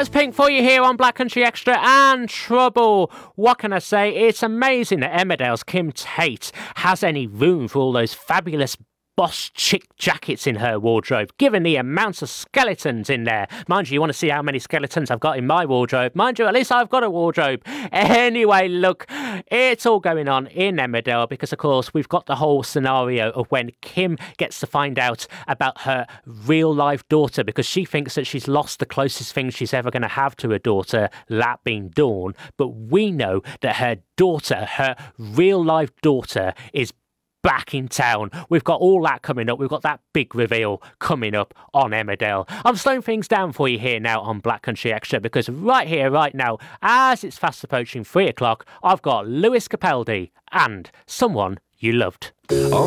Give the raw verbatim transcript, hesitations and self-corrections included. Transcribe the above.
was Pink for you here on Black Country Extra and Trouble. What can I say? It's amazing that Emmerdale's Kim Tate has any room for all those fabulous boss chick jackets in her wardrobe, given the amounts of skeletons in there. Mind you, you want to see how many skeletons I've got in my wardrobe. Mind you, at least I've got a wardrobe. Anyway, look, it's all going on in Emmerdale because, of course, we've got the whole scenario of when Kim gets to find out about her real-life daughter because she thinks that she's lost the closest thing she's ever going to have to her daughter, that being Dawn. But we know that her daughter, her real-life daughter, is back in town. We've got all that coming up. We've got that big reveal coming up on Emmerdale. I'm slowing things down for you here now on Black Country Extra because right here, right now, as it's fast approaching three o'clock, I've got Lewis Capaldi and Someone You Loved.